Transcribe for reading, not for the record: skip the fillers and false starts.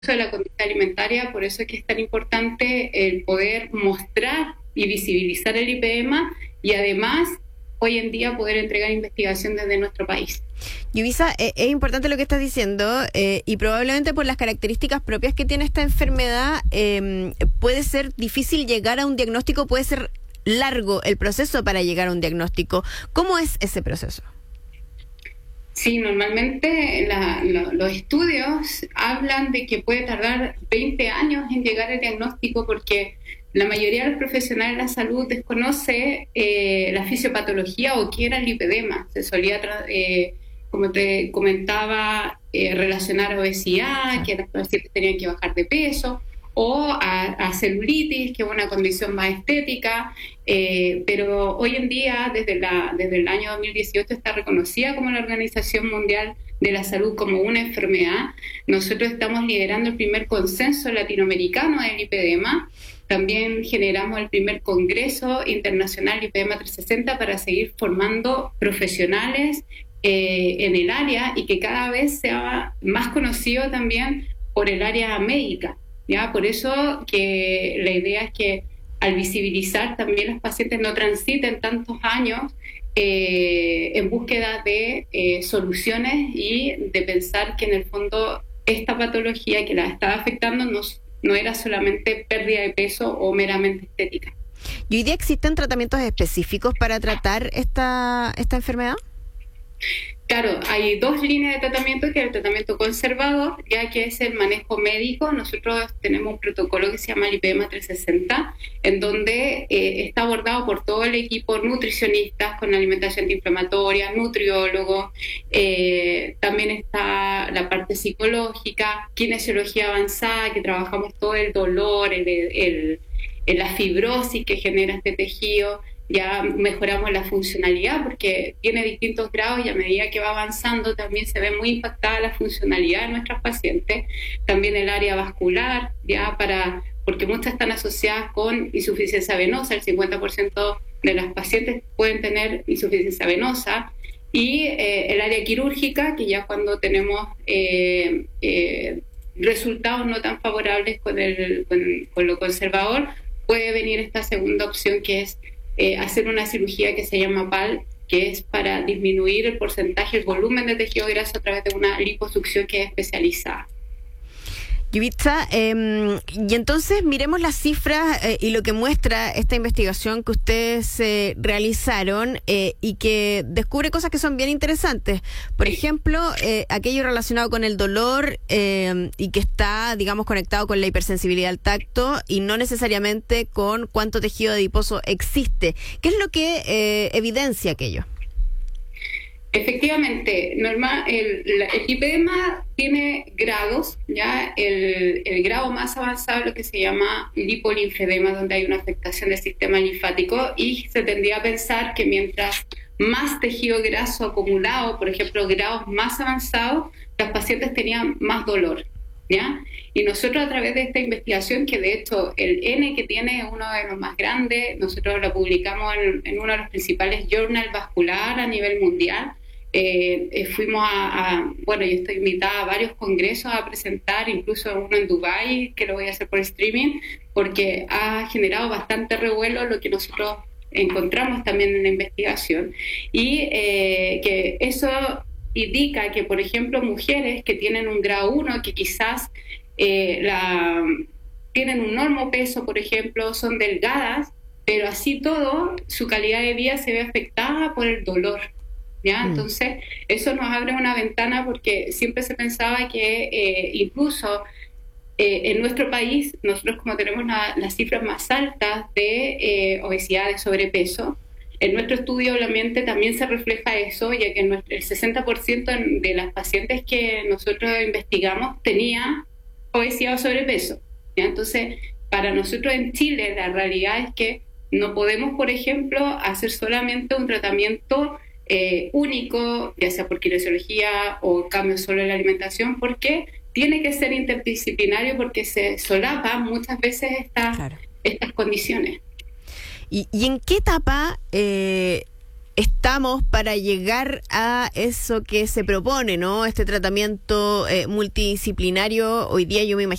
de la conducta alimentaria, por eso es que es tan importante el poder mostrar y visibilizar el lipedema y además hoy en día poder entregar investigación desde nuestro país. Yuvisa, es importante lo que estás diciendo y probablemente por las características propias que tiene esta enfermedad puede ser difícil llegar a un diagnóstico, puede ser largo el proceso para llegar a un diagnóstico. ¿Cómo es ese proceso? Sí, normalmente los estudios hablan de que puede tardar 20 años en llegar al diagnóstico porque la mayoría de los profesionales de la salud desconoce la fisiopatología o qué era el lipedema. Se solía, como te comentaba, relacionar a obesidad, que los pacientes tenían que bajar de peso, o a celulitis, que es una condición más estética, pero hoy en día, desde el año 2018, está reconocida como la Organización Mundial de la Salud como una enfermedad. Nosotros estamos liderando el primer consenso latinoamericano del lipedema. También generamos el primer Congreso Internacional Lipedema 360 para seguir formando profesionales en el área y que cada vez sea más conocido también por el área médica. ¿Ya? Por eso que la idea es que al visibilizar también los pacientes no transiten tantos años en búsqueda de soluciones y de pensar que en el fondo esta patología que la estaba afectando no era solamente pérdida de peso o meramente estética. ¿Y hoy día existen tratamientos específicos para tratar esta enfermedad? Claro, hay dos líneas de tratamiento, que es el tratamiento conservador, ya que es el manejo médico. Nosotros tenemos un protocolo que se llama Lipedema 360, en donde está abordado por todo el equipo, nutricionistas con alimentación antiinflamatoria, nutriólogos, también está la parte psicológica, kinesiología avanzada, que trabajamos todo el dolor, la fibrosis que genera este tejido. Ya mejoramos la funcionalidad porque tiene distintos grados y a medida que va avanzando también se ve muy impactada la funcionalidad de nuestras pacientes. También el área vascular, porque muchas están asociadas con insuficiencia venosa, el 50% de las pacientes pueden tener insuficiencia venosa. Y el área quirúrgica, que ya cuando tenemos resultados no tan favorables con lo conservador, puede venir esta segunda opción que es hacer una cirugía que se llama PAL, que es para disminuir el porcentaje, el volumen de tejido graso a través de una liposucción que es especializada. Yuvisa, y entonces miremos las cifras y lo que muestra esta investigación que ustedes realizaron y que descubre cosas que son bien interesantes. Por ejemplo, aquello relacionado con el dolor y que está, digamos, conectado con la hipersensibilidad al tacto y no necesariamente con cuánto tejido adiposo existe. ¿Qué es lo que evidencia aquello? Efectivamente, el lipedema tiene grados, ¿ya? El grado más avanzado es lo que se llama lipolinfedema, donde hay una afectación del sistema linfático y se tendría a pensar que mientras más tejido graso acumulado, por ejemplo, grados más avanzados, los pacientes tenían más dolor, ¿ya? Y nosotros a través de esta investigación, que de hecho el N que tiene es uno de los más grandes, nosotros lo publicamos en uno de los principales journals vascular a nivel mundial. Fuimos yo estoy invitada a varios congresos a presentar, incluso uno en Dubái, que lo voy a hacer por streaming, porque ha generado bastante revuelo lo que nosotros encontramos también en la investigación. Y que eso indica que, por ejemplo, mujeres que tienen un grado 1, que quizás tienen un normopeso, por ejemplo, son delgadas, pero así todo, su calidad de vida se ve afectada por el dolor. ¿Ya? Entonces, eso nos abre una ventana porque siempre se pensaba que incluso en nuestro país, nosotros como tenemos las cifras más altas de obesidad, de sobrepeso, en nuestro estudio obviamente también se refleja eso, ya que el 60% de las pacientes que nosotros investigamos tenía obesidad o sobrepeso. ¿Ya? Entonces, para nosotros en Chile la realidad es que no podemos, por ejemplo, hacer solamente un tratamiento único, ya sea por kinesiología o cambio solo en la alimentación, porque tiene que ser interdisciplinario porque se solapan muchas veces estas condiciones. ¿Y en qué etapa estamos para llegar a eso que se propone, ¿no? Este tratamiento multidisciplinario. Hoy día yo me imagino